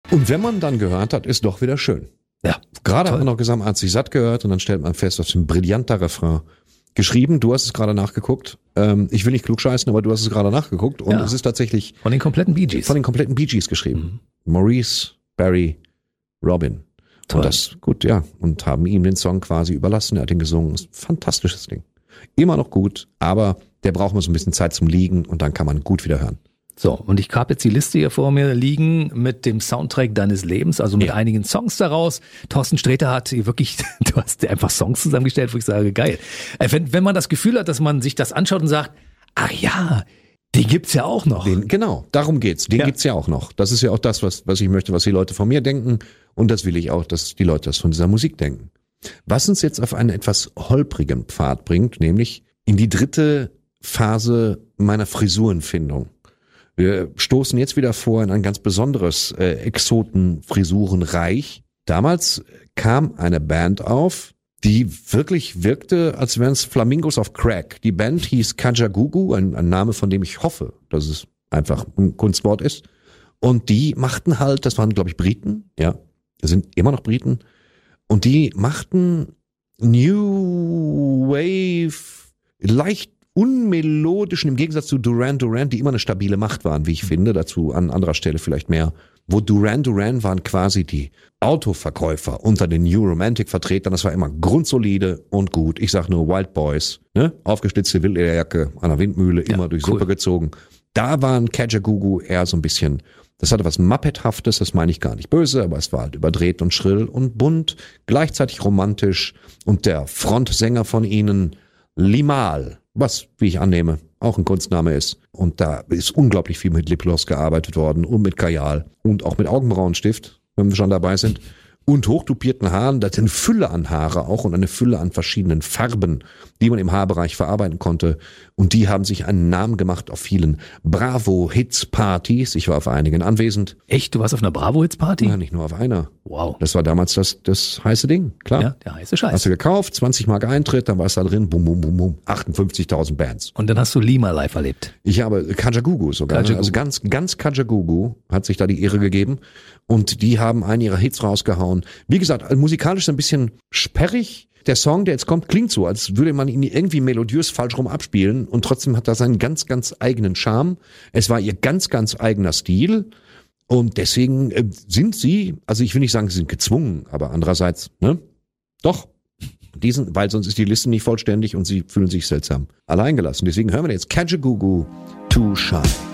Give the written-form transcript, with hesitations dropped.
Und wenn man dann gehört hat, ist doch wieder schön. Ja. Gerade hat man noch gesagt, man hat sich satt gehört und dann stellt man fest, was für ein brillanter Refrain. Geschrieben, du hast es gerade nachgeguckt. Ich will nicht klugscheißen, aber du hast es gerade nachgeguckt. Und es ist tatsächlich von den kompletten Bee Gees. Von den kompletten Bee Gees geschrieben. Maurice, Barry, Robin. Toll. Und das, gut, ja. Und haben ihm den Song quasi überlassen. Er hat ihn gesungen. Ist ein fantastisches Ding. Immer noch gut, aber der braucht mal so ein bisschen Zeit zum Liegen und dann kann man gut wieder hören. So, und ich habe jetzt die Liste hier vor mir liegen mit dem Soundtrack deines Lebens, also mit einigen Songs daraus. Thorsten Sträter hat hier wirklich, du hast einfach Songs zusammengestellt, wo ich sage, geil. Wenn man das Gefühl hat, dass man sich das anschaut und sagt, ach ja, den gibt's ja auch noch. Genau, darum geht's. Den gibt's ja auch noch. Das ist ja auch das, was ich möchte, was die Leute von mir denken. Und das will ich auch, dass die Leute das von dieser Musik denken. Was uns jetzt auf einen etwas holprigen Pfad bringt, nämlich in die dritte Phase meiner Frisurenfindung. Wir stoßen jetzt wieder vor in ein ganz besonderes Exoten-Frisurenreich. Damals kam eine Band auf, die wirklich wirkte, als wären es Flamingos auf Crack. Die Band hieß Kajagoogoo, ein Name, von dem ich hoffe, dass es einfach ein Kunstwort ist. Und die machten halt, das waren, glaube ich, Briten, ja, das sind immer noch Briten. Und die machten New Wave, leicht unmelodischen, im Gegensatz zu Duran Duran, die immer eine stabile Macht waren, wie ich finde, dazu an anderer Stelle vielleicht mehr. Wo Duran Duran waren quasi die Autoverkäufer unter den New Romantic-Vertretern, das war immer grundsolide und gut. Ich sag nur Wild Boys, ne? Aufgeschlitzte Wildlederjacke an der Windmühle, immer durch Suppe gezogen. Da waren Kajagoogoo eher so ein bisschen, das hatte was Muppet-haftes, das meine ich gar nicht böse, aber es war halt überdreht und schrill und bunt, gleichzeitig romantisch und der Frontsänger von ihnen, Limahl, was, wie ich annehme, auch ein Kunstname ist. Und da ist unglaublich viel mit Lipgloss gearbeitet worden und mit Kajal und auch mit Augenbrauenstift, wenn wir schon dabei sind. Und hochtupierten Haaren, das ist eine Fülle an Haare auch und eine Fülle an verschiedenen Farben, die man im Haarbereich verarbeiten konnte. Und die haben sich einen Namen gemacht auf vielen Bravo-Hits-Partys. Ich war auf einigen anwesend. Echt? Du warst auf einer Bravo-Hits-Party? Ja, nicht nur auf einer. Wow. Das war damals das heiße Ding, klar. Ja, der heiße Scheiß. Hast du gekauft, 20 Mark Eintritt, dann war es da drin, bum, bum, bum, bum, 58.000 Bands. Und dann hast du Lima live erlebt. Ich habe Kajagoogoo sogar, also ganz Kajagoogoo hat sich da die Ehre gegeben und die haben einen ihrer Hits rausgehauen. Wie gesagt, musikalisch ein bisschen sperrig. Der Song, der jetzt kommt, klingt so, als würde man ihn irgendwie melodiös falsch rum abspielen und trotzdem hat er seinen ganz eigenen Charme. Es war ihr ganz eigener Stil. Und deswegen sind sie, also ich will nicht sagen, sie sind gezwungen, aber andererseits, ne? Doch, weil sonst ist die Liste nicht vollständig und sie fühlen sich seltsam alleingelassen. Deswegen hören wir jetzt Kajagoogoo, Too Shy.